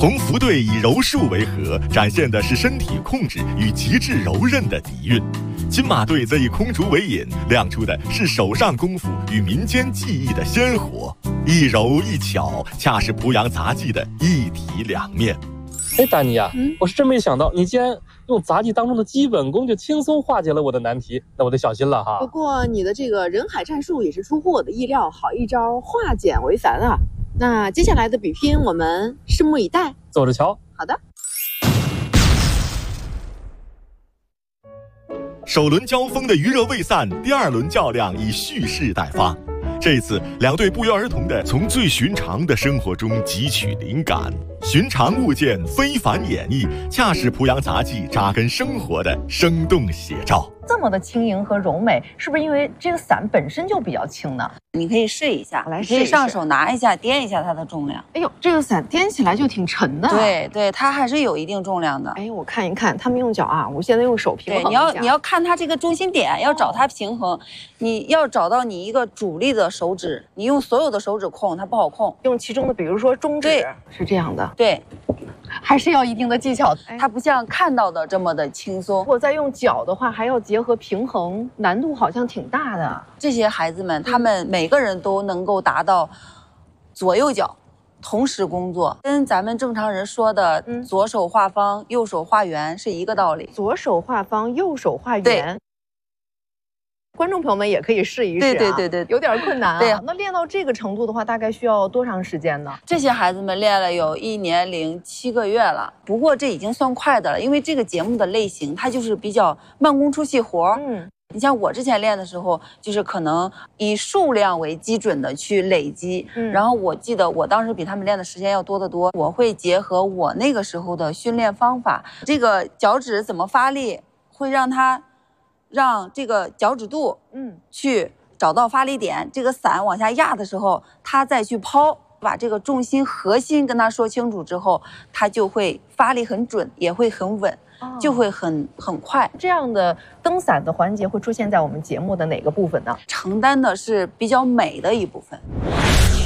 红福队以柔术为核，展现的是身体控制与极致柔韧的底蕴。金马队则以空竹为引，亮出的是手上功夫与民间技艺的鲜活，一柔一巧，恰是濮阳杂技的一体两面。 哎，达尼啊，我是真没想到，你竟然用杂技当中的基本功就轻松化解了我的难题，那我得小心了哈。 不过你的这个人海战术也是出乎我的意料，好一招化简为繁啊！那接下来的比拼，我们拭目以待， 走着瞧。 好的。 首轮交锋的余热未散，第二轮较量已蓄势待发。这次两队不约而同地从最寻常的生活中汲取灵感，寻常物件非凡演绎，恰是濮阳杂技扎根生活的生动写照。 这么的轻盈和柔美，是不是因为这个伞本身就比较轻呢？ 你可以试一下， 来试一试， 可以上手拿一下，掂一下它的重量。 哎呦，这个伞掂起来就挺沉的。 对对，它还是有一定重量的。 哎，我看一看，他们用脚啊，我现在用手平衡一下。对，你要看它这个中心点，要找它平衡。你要找到你一个主力的手指，你用所有的手指控它不好控， 用其中的，比如说中指，是这样的。 对。 还是要一定的技巧， 它不像看到的这么的轻松。 如果再用脚的话，还要结合平衡，难度好像挺大的。 这些孩子们，他们每个人都能够达到左右脚同时工作，跟咱们正常人说的左手画方、右手画圆是一个道理。 左手画方，右手画圆。观众朋友们也可以试一试啊， 对， 有点困难啊。 对， 那练到这个程度的话，大概需要多长时间呢？ 这些孩子们练了有1年零7个月了，不过这已经算快的了，因为这个节目的类型它就是比较慢工出细活。你像我之前练的时候，就是可能以数量为基准的去累积，然后我记得我当时比他们练的时间要多得多。我会结合我那个时候的训练方法，这个脚趾怎么发力，会让这个脚趾肚，去找到发力点，这个伞往下压的时候，它再去抛，把这个重心核心跟他说清楚之后，他就会发力很准，也会很稳，就会很快。 这样的蹬伞的环节会出现在我们节目的哪个部分呢？ 承担的是比较美的一部分。